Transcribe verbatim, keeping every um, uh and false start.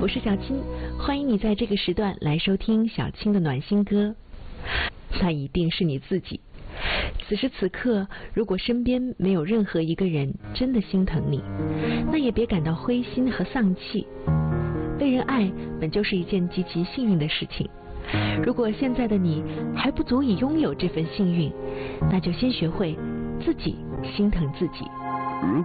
我是小青，欢迎你在这个时段来收听小青的暖心歌。那一定是你自己。此时此刻，如果身边没有任何一个人真的心疼你，那也别感到灰心和丧气。被人爱本就是一件极其幸运的事情。如果现在的你还不足以拥有这份幸运，那就先学会自己心疼自己。